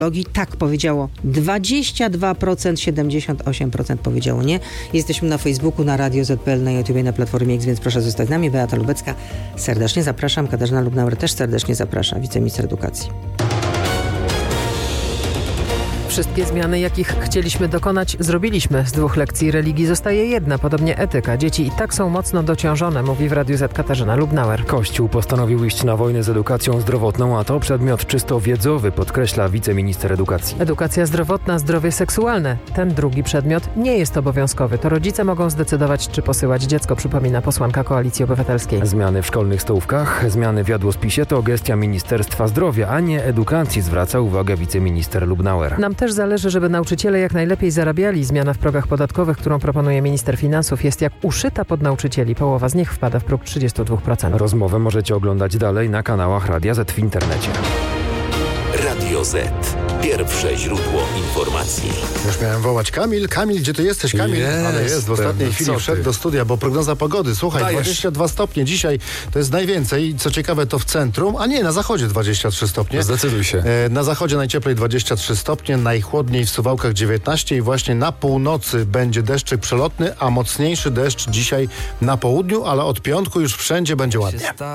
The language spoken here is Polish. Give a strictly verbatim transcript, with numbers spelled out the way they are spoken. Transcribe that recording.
Tak powiedziało dwadzieścia dwa procent, siedemdziesiąt osiem procent powiedziało nie. Jesteśmy na Facebooku, na Radio Z P L, na YouTubie, na Platformie X, więc proszę zostać z nami. Beata Lubecka, serdecznie zapraszam. Katarzyna Lubnauer też serdecznie zaprasza, wiceminister edukacji. Wszystkie zmiany, jakich chcieliśmy dokonać, zrobiliśmy. Z dwóch lekcji religii zostaje jedna, podobnie etyka. Dzieci i tak są mocno dociążone, mówi w Radiu Z Katarzyna Lubnauer. Kościół postanowił iść na wojnę z edukacją zdrowotną, a to przedmiot czysto wiedzowy, podkreśla wiceminister edukacji. Edukacja zdrowotna, zdrowie seksualne. Ten drugi przedmiot nie jest obowiązkowy. To rodzice mogą zdecydować, czy posyłać dziecko, przypomina posłanka Koalicji Obywatelskiej. Zmiany w szkolnych stołówkach, zmiany w jadłospisie to gestia Ministerstwa Zdrowia, a nie edukacji, zwraca uwagę wiceminister Lubnauer. Nam też zależy, żeby nauczyciele jak najlepiej zarabiali. Zmiana w progach podatkowych, którą proponuje minister finansów, jest jak uszyta pod nauczycieli. Połowa z nich wpada w próg trzydzieści dwa procent. Rozmowę możecie oglądać dalej na kanałach Radia Z w internecie. Radio Z. Pierwsze źródło informacji. Już miałem wołać Kamil. Kamil, gdzie ty jesteś? Kamil, Jestem. ale jest w ostatniej Co chwili ty? wszedł do studia, bo prognoza pogody. Słuchaj, Dajesz. dwadzieścia dwa stopnie dzisiaj to jest najwięcej. Co ciekawe, to w centrum, a nie, na zachodzie dwadzieścia trzy stopnie. Zdecyduj się. E, na zachodzie najcieplej dwadzieścia trzy stopnie, najchłodniej w Suwałkach dziewiętnaście i właśnie na północy będzie deszczyk przelotny, a mocniejszy deszcz dzisiaj na południu, ale od piątku już wszędzie będzie ładnie.